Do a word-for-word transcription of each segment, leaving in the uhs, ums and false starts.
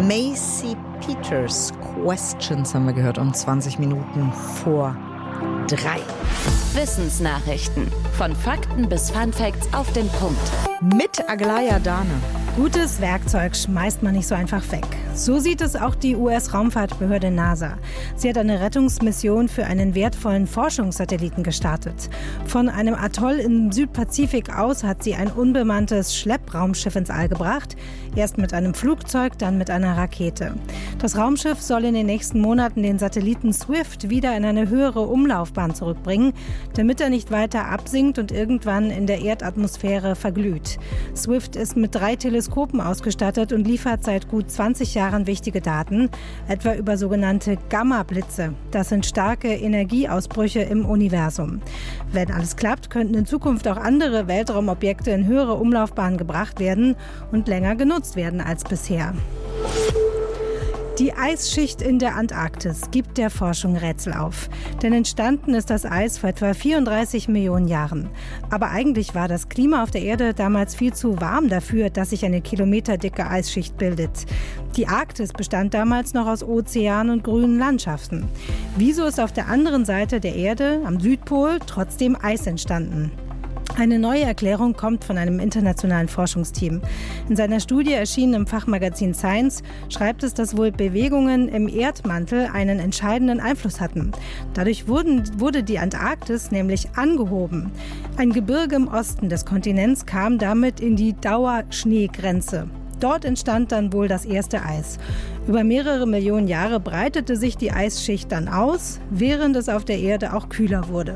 Macy Peters, Questions haben wir gehört, um zwanzig Minuten vor drei. Wissensnachrichten. Von Fakten bis Funfacts auf den Punkt. Mit Aglaya Dane. Gutes Werkzeug schmeißt man nicht so einfach weg. So sieht es auch die U S-Raumfahrtbehörde NASA. Sie hat eine Rettungsmission für einen wertvollen Forschungssatelliten gestartet. Von einem Atoll im Südpazifik aus hat sie ein unbemanntes Schleppraumschiff ins All gebracht. Erst mit einem Flugzeug, dann mit einer Rakete. Das Raumschiff soll in den nächsten Monaten den Satelliten Swift wieder in eine höhere Umlaufbahn zurückbringen, damit er nicht weiter absinkt und irgendwann in der Erdatmosphäre verglüht. Swift ist mit drei Teleskopen ausgestattet und liefert seit gut zwanzig Jahren wichtige Daten, etwa über sogenannte Gamma-Blitze. Das sind starke Energieausbrüche im Universum. Wenn alles klappt, könnten in Zukunft auch andere Weltraumobjekte in höhere Umlaufbahnen gebracht werden und länger genutzt werden als bisher. Die Eisschicht in der Antarktis gibt der Forschung Rätsel auf. Denn entstanden ist das Eis vor etwa vierunddreißig Millionen Jahren. Aber eigentlich war das Klima auf der Erde damals viel zu warm dafür, dass sich eine kilometerdicke Eisschicht bildet. Die Arktis bestand damals noch aus Ozeanen und grünen Landschaften. Wieso ist auf der anderen Seite der Erde, am Südpol, trotzdem Eis entstanden? Eine neue Erklärung kommt von einem internationalen Forschungsteam. In seiner Studie, erschienen im Fachmagazin Science, schreibt es, dass wohl Bewegungen im Erdmantel einen entscheidenden Einfluss hatten. Dadurch wurden, wurde die Antarktis nämlich angehoben. Ein Gebirge im Osten des Kontinents kam damit in die Dauerschneegrenze. Dort entstand dann wohl das erste Eis. Über mehrere Millionen Jahre breitete sich die Eisschicht dann aus, während es auf der Erde auch kühler wurde.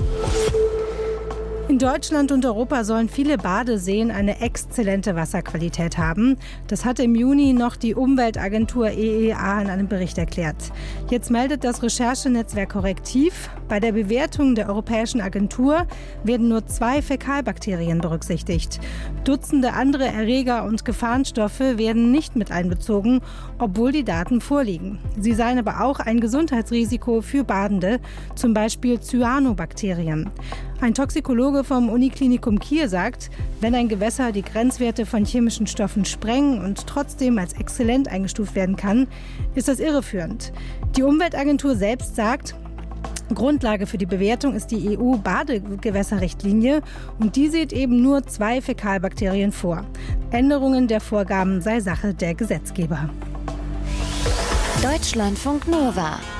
In Deutschland und Europa sollen viele Badeseen eine exzellente Wasserqualität haben. Das hatte im Juni noch die Umweltagentur E E A in einem Bericht erklärt. Jetzt meldet das Recherchenetzwerk Korrektiv: Bei der Bewertung der Europäischen Agentur werden nur zwei Fäkalbakterien berücksichtigt. Dutzende andere Erreger und Gefahrenstoffe werden nicht mit einbezogen, obwohl die Daten vorliegen. Sie seien aber auch ein Gesundheitsrisiko für Badende, zum Beispiel Cyanobakterien. Ein Toxikologe vom Uniklinikum Kiel sagt, wenn ein Gewässer die Grenzwerte von chemischen Stoffen sprengen und trotzdem als exzellent eingestuft werden kann, ist das irreführend. Die Umweltagentur selbst sagt, Grundlage für die Bewertung ist die E U-Badegewässerrichtlinie und die sieht eben nur zwei Fäkalbakterien vor. Änderungen der Vorgaben sei Sache der Gesetzgeber. Deutschlandfunk Nova